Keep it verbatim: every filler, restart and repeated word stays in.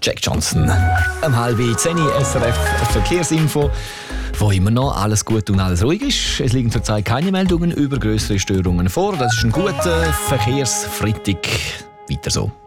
Jack Johnson. Um halb zehn S R F Verkehrsinfo, wo immer noch alles gut und alles ruhig ist. Es liegen zurzeit keine Meldungen über größere Störungen vor. Das ist ein guter Verkehrsfreitag. Weiter so.